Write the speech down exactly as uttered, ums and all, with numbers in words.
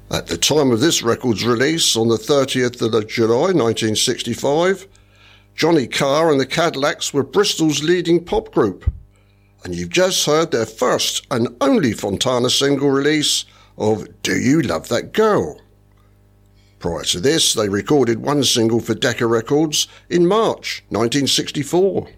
At the time of this record's release, on the thirtieth of July nineteen sixty-five, Johnny Carr and the Cadillacs were Bristol's leading pop group, and you've just heard their first and only Fontana single release of Do You Love That Girl? Prior to this, they recorded one single for Decca Records in March nineteen sixty-four.